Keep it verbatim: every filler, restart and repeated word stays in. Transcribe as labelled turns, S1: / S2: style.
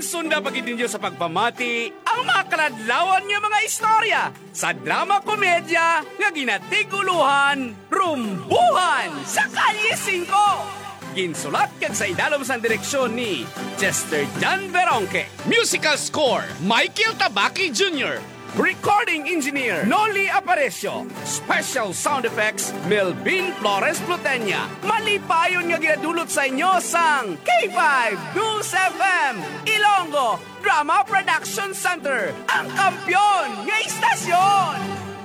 S1: Magsunda pagid ninyo sa pagpamati ang mga kaladlawan nga mga istorya sa drama komedya nga ginatiguluhan, Rumbuhan sa Kalye singko. Ginsulat kag sa idalom sa direksyon ni Chester John Veronque. Musical score, Michael Tabaki Junior Recording Engineer, Noli Aparicio. Special Sound Effects, Melvin Flores Plutenya. Malipayon nga ginadulot sa inyo sang K five News F M, Ilonggo Drama Production Center, ang kampyon nga istasyon.